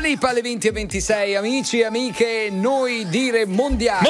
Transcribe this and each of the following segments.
Lipa alle 20:26, amici e amiche, noi dire mondiali.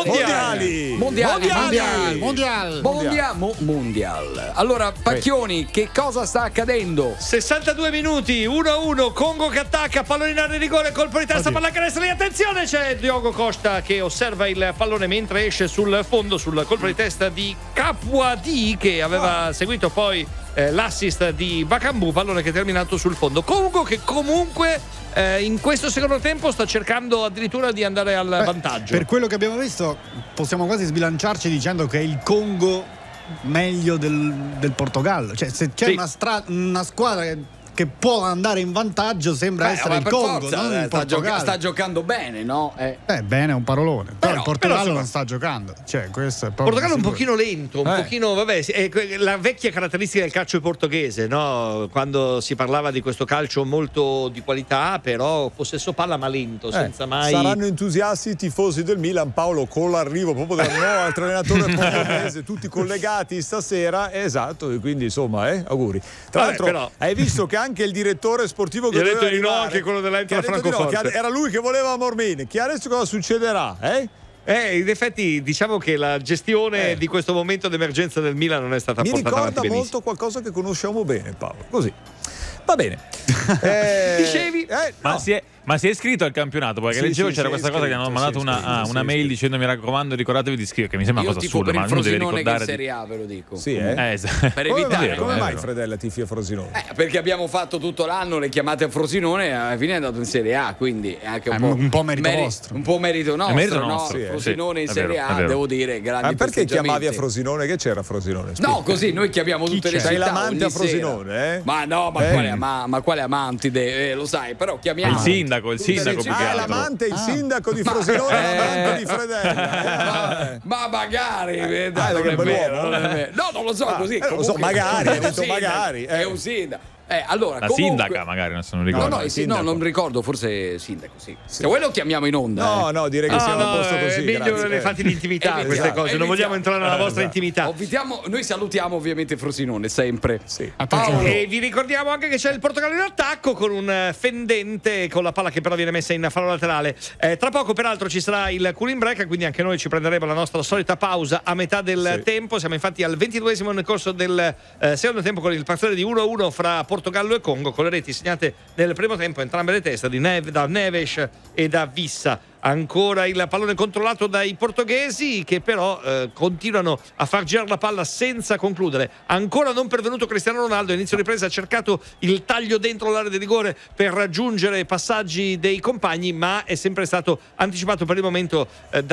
Allora, Pacchioni, che cosa sta accadendo? 62 minuti, 1-1, Congo che attacca, pallone in area di rigore, colpo di testa, palla canestro, attenzione, c'è Diogo Costa che osserva il pallone mentre esce sul fondo, sul colpo di testa di Capuadi che aveva seguito poi l'assist di Bakambu, pallone che è terminato sul fondo. Congo che comunque in questo secondo tempo sta cercando addirittura di andare al vantaggio. Per quello che abbiamo visto possiamo quasi sbilanciarci dicendo che è il Congo meglio del Portogallo, cioè se c'è una squadra che può andare in vantaggio sembra essere il Congo, forza, non il Portogallo. Sta giocando bene, no? Bene è un parolone, però il Portogallo non sta giocando, cioè questo è proprio Portogallo un pochino lento, un pochino, è la vecchia caratteristica del calcio portoghese, no? Quando si parlava di questo calcio molto di qualità, però possesso palla ma lento, senza mai. Saranno entusiasti i tifosi del Milan, Paolo, con l'arrivo proprio del nuovo altro allenatore portoghese, tutti collegati stasera, esatto, e quindi insomma, auguri. Tra l'altro, però, hai visto che anche il direttore sportivo che doveva arrivare, no, anche quello dell'Eintracht Francoforte, era lui che voleva Mormini. Chi adesso cosa succederà? In effetti diciamo che la gestione di questo momento d'emergenza del Milan non è stata portata avanti benissimo. Mi ricorda molto qualcosa che conosciamo bene, Paolo, così va bene. Dicevi? Ma si è iscritto al campionato? Perché leggevo c'era questa cosa che hanno mandato una mail dicendo mi raccomando ricordatevi di iscrivervi, che mi sembra una cosa assurda, ma uno deve ricordare in Serie A, ve lo dico. Per evitare. Come mai Fredella tifi a Frosinone? Perché abbiamo fatto tutto l'anno le chiamate a Frosinone e alla fine è andato in Serie A, quindi è anche un po' merito vostro. Un po' merito nostro, merito no? nostro, Frosinone in Serie A, devo dire, grandi perché chiamavi a Frosinone? Che c'era a Frosinone? No, così noi chiamiamo tutte le città. Sei l'amante a Frosinone, Ma no, ma quale amante? Lo sai, però chiamiamo il sindaco l'amante, il sindaco di Frosinone, l'amante di Fredella. Ma magari, non è vero. No, non lo so, così. Lo so, magari. È un sindaco. Allora, la sindaca magari, non ricordo. No, non ricordo, forse sindaco, sì. Se vuoi lo chiamiamo in onda. No, direi che siamo a posto così. Meglio le fate in intimità queste cose, non vogliamo entrare nella vostra intimità. Noi salutiamo ovviamente Frosinone, sempre. Sì. E vi ricordiamo anche che c'è il Portogallo in attacco con un fendente con la palla che però viene messa in fallo laterale. Tra poco peraltro ci sarà il cooling break, quindi anche noi ci prenderemo la nostra solita pausa a metà del tempo. Siamo infatti al 22esimo nel corso del secondo tempo con il parziale di 1-1 fra Portogallo e Congo, con le reti segnate nel primo tempo entrambe le teste da Neves e da Vissa. Ancora il pallone controllato dai portoghesi che però continuano a far girare la palla senza concludere. Ancora non pervenuto Cristiano Ronaldo, inizio ripresa ha cercato il taglio dentro l'area di rigore per raggiungere passaggi dei compagni, ma è sempre stato anticipato per il momento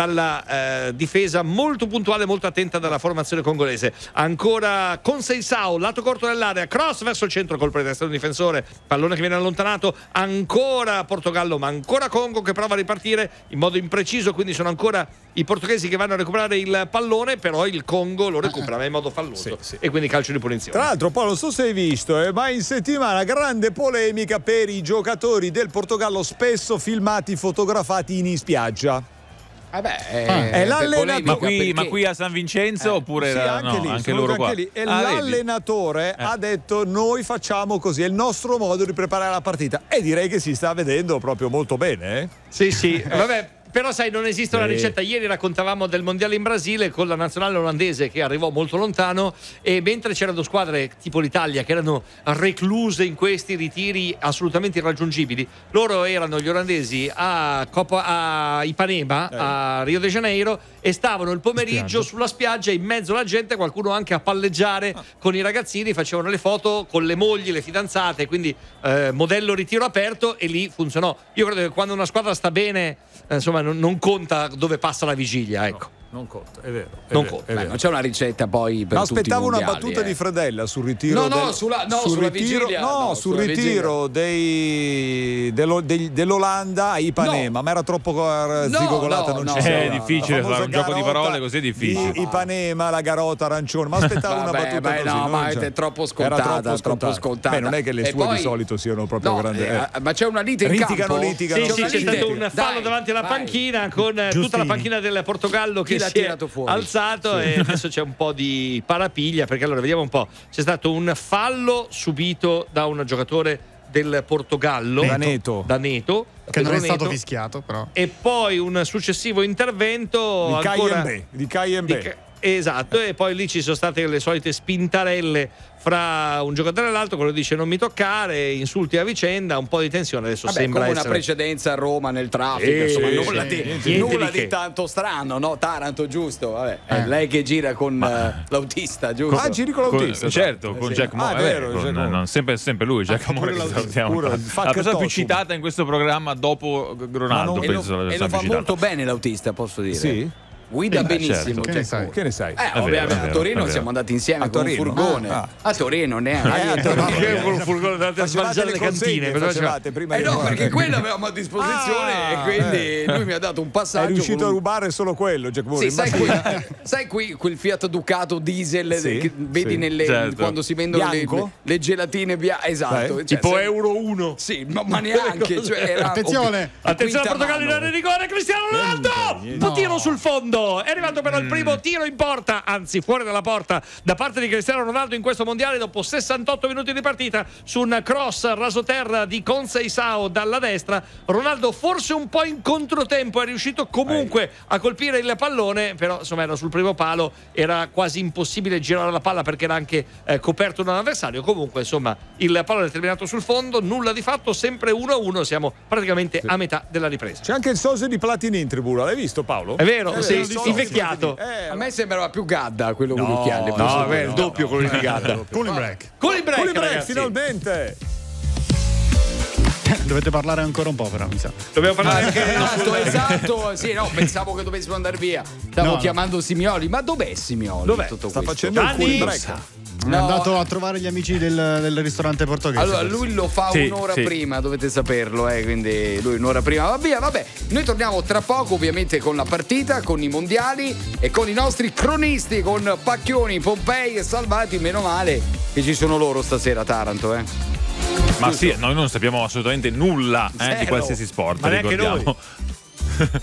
dalla difesa molto puntuale, molto attenta dalla formazione congolese. Ancora con Seisao, lato corto dell'area, cross verso il centro, colpo di testa di un difensore, pallone che viene allontanato, ancora Portogallo ma ancora Congo che prova a ripartire in modo impreciso, quindi sono ancora i portoghesi che vanno a recuperare il pallone, però il Congo lo recupera ma in modo falloso e quindi calcio di punizione. Tra l'altro Paolo, non so se hai visto, ma in settimana grande polemica per i giocatori del Portogallo spesso filmati, fotografati in spiaggia. È l'allenatore. Ma qui a San Vincenzo oppure anche loro qua? Lì. E l'allenatore ha detto noi facciamo così, è il nostro modo di preparare la partita, e direi che si sta vedendo proprio molto bene. Sì. Vabbè. Però sai, non esiste una ricetta. Ieri raccontavamo del mondiale in Brasile con la nazionale olandese che arrivò molto lontano, e mentre c'erano squadre tipo l'Italia che erano recluse in questi ritiri assolutamente irraggiungibili, loro erano gli olandesi a Ipanema, a Rio de Janeiro, e stavano il pomeriggio sulla spiaggia in mezzo alla gente, qualcuno anche a palleggiare con i ragazzini, facevano le foto con le mogli, le fidanzate, quindi modello ritiro aperto, e lì funzionò. Io credo che quando una squadra sta bene, insomma, non conta dove passa la vigilia, ecco. Non conta, è vero. Non c'è una ricetta poi per tutti i aspettavo mondiali, una battuta di Fredella sul ritiro. Sulla vigilia. Sul ritiro dell'Olanda a Ipanema, ma era troppo zigogolata, non ci è difficile fare un gioco di parole così, è difficile. Ipanema, la garota arancione, ma aspettavo una battuta così. Ma è troppo scontata, troppo scontata. Non è che le sue di solito siano proprio grandi. Ma c'è una lite in campo. Litigano. Sì, c'è stato un fallo davanti alla panchina con tutta la panchina del Portogallo che si è alzato, e adesso c'è un po' di parapiglia, perché allora vediamo un po', c'è stato un fallo subito da un giocatore del Portogallo, da Neto, che non è stato fischiato però, e poi un successivo intervento di KMB. Esatto, e poi lì ci sono state le solite spintarelle fra un giocatore e l'altro, quello dice non mi toccare, insulti a vicenda, un po' di tensione. Adesso sembra come essere una precedenza a Roma nel traffico, insomma, nulla di tanto strano, no? Taranto, giusto? Vabbè, lei che gira con l'autista, giusto? Giri con l'autista, certo, con Jack Moore. Sempre lui, Jack Moore, che salutiamo. La persona più citata in questo programma dopo Ronaldo, penso. E lo fa molto bene l'autista, posso dire. Sì. Guida benissimo. Certo. Che ne sai? Ovviamente a Torino siamo andati insieme con un furgone. A Torino neanche. Con un furgone andate a smangiare le cantine. No, perché quello avevamo a disposizione e quindi lui mi ha dato un passaggio. È riuscito a rubare solo quello, Jack Moore. Sai quel Fiat Ducato diesel che vedi quando si vendono le gelatine esatto, tipo Euro 1. Sì, ma neanche. Attenzione al Portogallo in area di rigore, Cristiano Ronaldo! Un tiro sul fondo. È arrivato però il primo tiro in porta, anzi fuori dalla porta, da parte di Cristiano Ronaldo in questo mondiale dopo 68 minuti di partita, su un cross rasoterra di Conceição dalla destra. Ronaldo forse un po' in controtempo è riuscito comunque a colpire il pallone, però insomma era sul primo palo, era quasi impossibile girare la palla perché era anche coperto da un avversario. Comunque insomma il pallone è terminato sul fondo, nulla di fatto, sempre 1-1, siamo praticamente a metà della ripresa. C'è anche il sosia di Platini in tribuna, l'hai visto Paolo? È vero, sì. Invecchiato. A me sembrava più Gadda quello con gli occhiali. No, il doppio quello di Gadda. Cooling break. Cooling break, finalmente. Dovete parlare ancora un po', però mi sa. Dobbiamo parlare anche esatto. Sì, no, pensavo che dovessimo andare via. Stavo chiamando Simioli, ma dov'è Simioli? Dov'è? Sta facendo il cooling break. È andato a trovare gli amici del ristorante portoghese. Allora lui lo fa un'ora prima, dovete saperlo, quindi lui un'ora prima va via. Vabbè, noi torniamo tra poco ovviamente con la partita, con i mondiali e con i nostri cronisti, con Pacchioni, Pompei e Salvati. Meno male che ci sono loro stasera a Taranto, Ma sì, noi non sappiamo assolutamente nulla di qualsiasi sport, ma neanche ricordiamo.